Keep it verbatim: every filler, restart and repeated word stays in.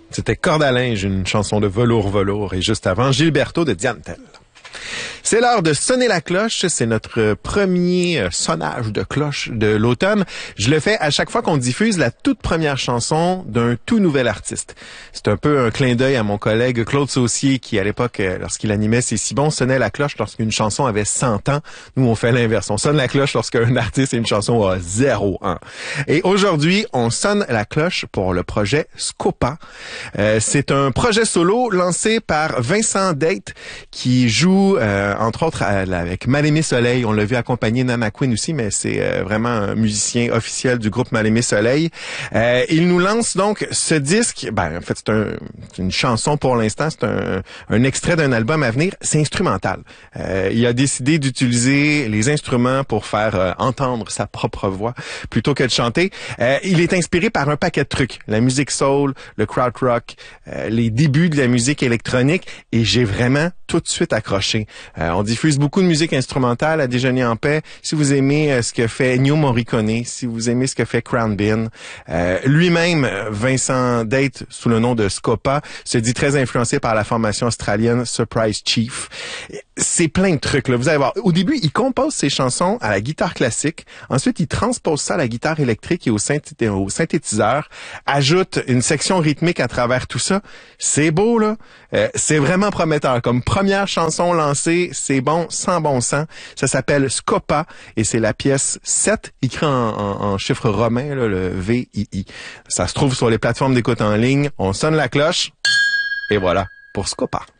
C'était Corde à linge, une chanson de Velours Velours, et juste avant, Gilberto de Diane Tell. C'est l'heure de sonner la cloche. C'est notre premier sonnage de cloche de l'automne. Je le fais à chaque fois qu'on diffuse la toute première chanson d'un tout nouvel artiste. C'est un peu un clin d'œil à mon collègue Claude Saucier qui, à l'époque, lorsqu'il animait C'est si bon, sonnait la cloche lorsqu'une chanson avait cent ans. Nous, on fait l'inverse. On sonne la cloche lorsqu'un artiste et une chanson a zéro ans. Et aujourd'hui, on sonne la cloche pour le projet Scopa. Euh, c'est un projet solo lancé par Vincent Date qui joue... Euh, entre autres avec Mal-Aimé Soleil. On l'a vu accompagner Nana Queen aussi, mais c'est euh, vraiment un musicien officiel du groupe Mal-Aimé Soleil. Euh, il nous lance donc ce disque. Ben, en fait, c'est un, une chanson pour l'instant. C'est un, un extrait d'un album à venir. C'est instrumental. Euh, il a décidé d'utiliser les instruments pour faire euh, entendre sa propre voix plutôt que de chanter. Euh, il est inspiré par un paquet de trucs. La musique soul, le krautrock, euh, les débuts de la musique électronique. Et j'ai vraiment tout de suite accroché. Euh, on diffuse beaucoup de musique instrumentale à Déjeuner en paix. Si vous aimez euh, ce que fait Ennio Morricone, si vous aimez ce que fait Crown Bean, euh, lui-même, Vincent Date, sous le nom de Scopa, se dit très influencé par la formation australienne Surprise Chief. C'est plein de trucs, là. Vous allez voir. Au début, il compose ses chansons à la guitare classique. Ensuite, il transpose ça à la guitare électrique et au, synthé- au synthétiseur. Ajoute une section rythmique à travers tout ça. C'est beau, là. Euh, c'est vraiment prometteur. Comme première chanson lancée, c'est bon, sans bon sens. Ça s'appelle Scopa et c'est la pièce sept, écrit en, en, en chiffre romain, là, le V I I. Ça se trouve sur les plateformes d'écoute en ligne. On sonne la cloche et voilà pour Scopa.